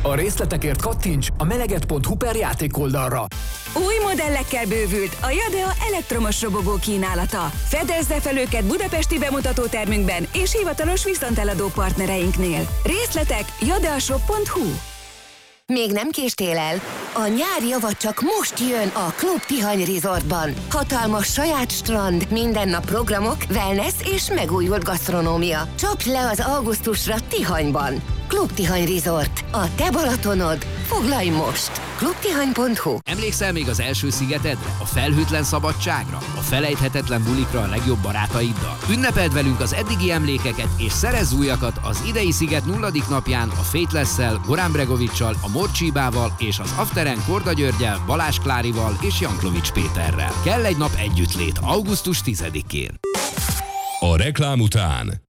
A részletekért kattints a meleget.hu per játékoldalra. Új modellekkel bővült a Jadea elektromos robogó kínálata. Fedezze fel őket budapesti bemutatótermünkben és hivatalos viszonteladó partnereinknél. Részletek jadeashop.hu. Még nem késtél el? A nyár java csak most jön a Klub Tihany Resortban. Hatalmas saját strand, minden nap programok, wellness és megújult gasztronómia. Csapd le az augusztusra Tihanyban. Klub Tihany Resort. A te Balatonod. Foglalj most! klubtihany.hu. Emlékszel még az első szigetedre, a felhőtlen szabadságra, a felejthetetlen bulikra a legjobb barátaiddal? Ünnepeld velünk az eddigi emlékeket és szerezz újakat az idei sziget 0. napján a Faithless-szel, Goran Bregovic-sal, a Morcsibával és az Afteren Korda Györgyel, Balázs Klárival és Janklovics Péterrel. Kell egy nap együttlét augusztus 10-én. A reklám után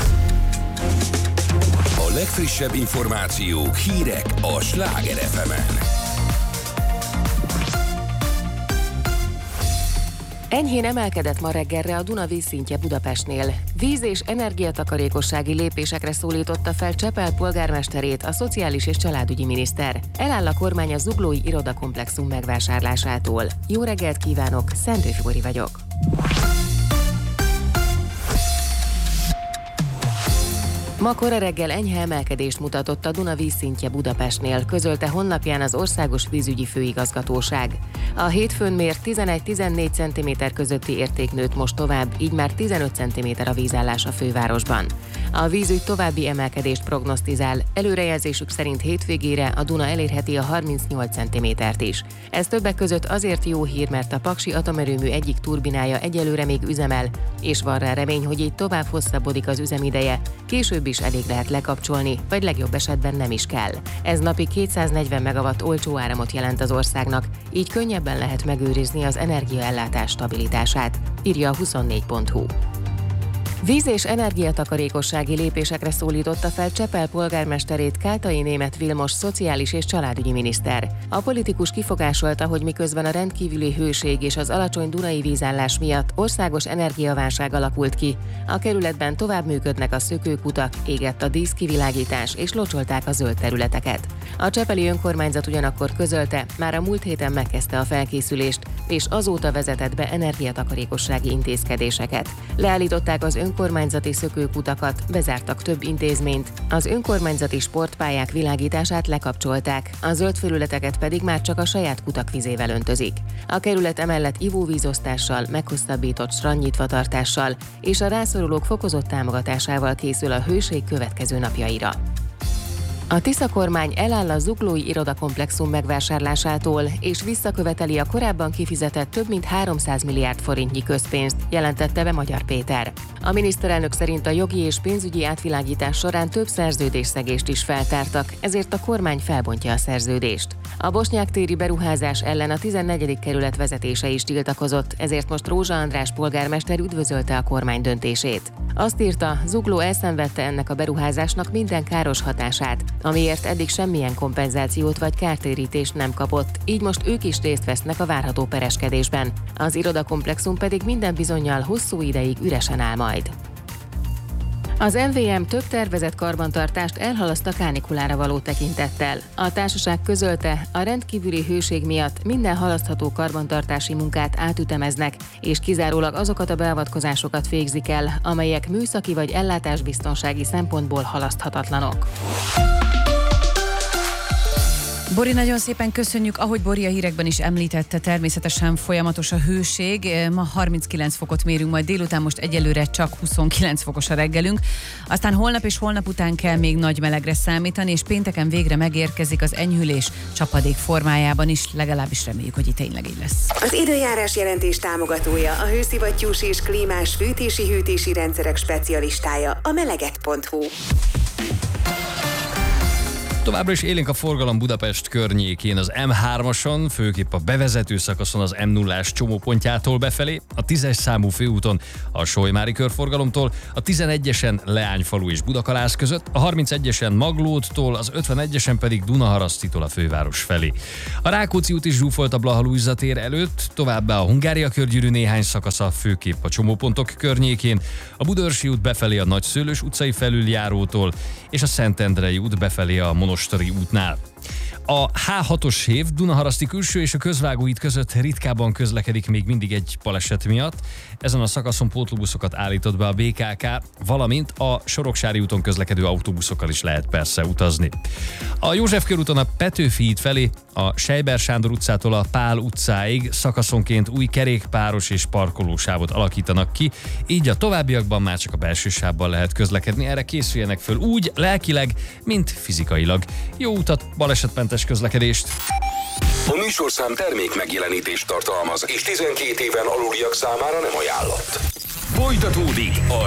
a legfrissebb információk, hírek a Sláger FM-en. Enyhén emelkedett ma reggelre a Duna vízszintje Budapestnél. Víz- és energiatakarékossági lépésekre szólította fel Csepel polgármesterét a szociális és családügyi miniszter. Eláll a kormány a zuglói irodakomplexum megvásárlásától. Jó reggelt kívánok, Szendő Figori vagyok. Ma kora reggel enyhe emelkedést mutatott a Duna vízszintje Budapestnél, közölte honlapján az Országos Vízügyi Főigazgatóság. A hétfőn mért 11-14 cm közötti érték nőtt most tovább, így már 15 cm a vízállás a fővárosban. A vízügy további emelkedést prognosztizál, előrejelzésük szerint hétvégére a Duna elérheti a 38 cm-t is. Ez többek között azért jó hír, mert a Paksi atomerőmű egyik turbinája egyelőre még üzemel, és van rá remény, hogy így tovább hosszabbodik az üzemideje, később is elég lehet lekapcsolni, vagy legjobb esetben nem is kell. Ez napi 240 megawatt olcsó áramot jelent az országnak, így könnyebben lehet megőrizni az energiaellátás stabilitását, írja a 24.hu. Víz- és energiatakarékossági lépésekre szólította fel Csepel polgármesterét Káltai Németh Vilmos szociális és családügyi miniszter. A politikus kifogásolta, hogy miközben a rendkívüli hőség és az alacsony dunai vízállás miatt országos energiaválság alakult ki, a kerületben tovább működnek a szökőkutak, égett a díszkivilágítás és locsolták a zöld területeket. A csepeli önkormányzat ugyanakkor közölte, már a múlt héten megkezdte a felkészülést, és azóta vezetett be energiatakarékossági intézkedéseket. Leállították az önkormányzati szökőkutakat, bezártak több intézményt, az önkormányzati sportpályák világítását lekapcsolták, a zöld felületeket pedig már csak a saját kutak vizével öntözik. A kerület emellett ivóvízosztással, meghosszabbított strandnyitvatartással és a rászorulók fokozott támogatásával készül a hőség következő napjaira. A Tisza kormány eláll a zuglói irodakomplexum megvásárlásától, és visszaköveteli a korábban kifizetett több mint 300 milliárd forintnyi közpénzt, jelentette be Magyar Péter. A miniszterelnök szerint a jogi és pénzügyi átvilágítás során több szerződésszegést is feltártak, ezért a kormány felbontja a szerződést. A Bosnyák téri beruházás ellen a 14. kerület vezetése is tiltakozott, ezért most Rózsa András polgármester üdvözölte a kormány döntését. Azt írta, Zugló elszenvedte ennek a beruházásnak minden káros hatását, amiért eddig semmilyen kompenzációt vagy kártérítést nem kapott, így most ők is részt vesznek a várható pereskedésben. Az irodakomplexum pedig minden bizonnyal hosszú ideig üresen áll majd. Az MVM több tervezett karbantartást elhalaszt a kánikulára való tekintettel. A társaság közölte, a rendkívüli hőség miatt minden halasztható karbantartási munkát átütemeznek, és kizárólag azokat a beavatkozásokat végzik el, amelyek műszaki vagy ellátásbiztonsági szempontból halaszthatatlanok. Bori, nagyon szépen köszönjük. Ahogy Bori a hírekben is említette, természetesen folyamatos a hőség. Ma 39 fokot mérünk, majd délután, most egyelőre csak 29 fokos a reggelünk. Aztán holnap és holnap után kell még nagy melegre számítani, és pénteken végre megérkezik az enyhülés csapadék formájában is, legalábbis reméljük, hogy itt tényleg így lesz. Az időjárás jelentés támogatója, a hőszivattyús és klímás fűtési-hűtési rendszerek specialistája, a meleget.hu. Továbbra is élénk a forgalom Budapest környékén, az M3-ason, főképp a bevezető szakaszon az M0-ás csomópontjától befelé, a 10-es számú főúton a Solymári körforgalomtól, a 11-esen Leányfalu és Budakalász között, a 31-esen Maglódtól, az 51-esen pedig Dunaharasztitól a főváros felé. A Rákóczi út is zsúfolt a Blaha-Lujza tér előtt, továbbá a Hungária körgyűrű néhány szakasza, főképp a csomópontok környékén, a Budaörsi út befelé a Nagyszőlős utcai felüljárótól, és a Szentendrei út befelé a Monostori útnál. A H6-os hév Dunaharaszti külső és a közvágóhíd között ritkábban közlekedik még mindig egy baleset miatt. Ezen a szakaszon pótlóbuszokat állított be a BKK, valamint a Soroksári úton közlekedő autóbuszokkal is lehet persze utazni. A József körúton a Petőfi híd felé a Sejber Sándor utcától a Pál utcáig szakaszonként új kerékpáros és parkolósávot alakítanak ki, így a továbbiakban már csak a belső sávban lehet közlekedni. Erre készüljenek föl úgy lelkileg, mint fizikailag. Jó utat, balesetmentes közlekedést! A műsorszám termék megjelenítést tartalmaz, és 12 éven aluliak számára nem ajánlott. Folytatódik a